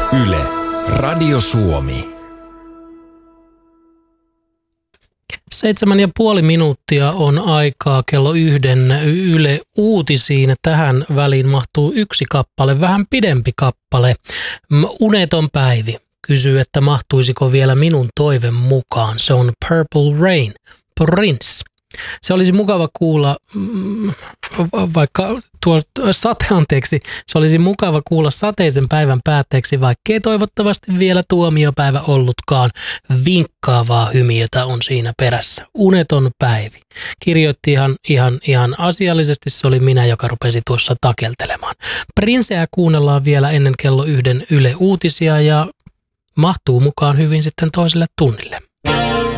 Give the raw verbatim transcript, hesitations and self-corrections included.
Yle, Radio Suomi. Seitsemän ja puoli minuuttia on aikaa kello yhden Yle Uutisiin. Tähän väliin mahtuu yksi kappale, vähän pidempi kappale. Uneton Päivi kysyy, että mahtuisiko vielä minun toiveen mukaan. Se on Purple Rain, Prince. Se olisi mukava kuulla, vaikka tuo sate, anteeksi, se olisi mukava kuulla sateisen päivän päätteeksi, vaikkei toivottavasti vielä tuomiopäivä ollutkaan. Vinkkaavaa hymiötä on siinä perässä. Uneton Päivi. Kirjoitti ihan, ihan, ihan asiallisesti, se oli minä, joka rupesi tuossa takeltelemaan. Princeä kuunnellaan vielä ennen kello yhden Yle Uutisia ja mahtuu mukaan hyvin sitten toiselle tunnille.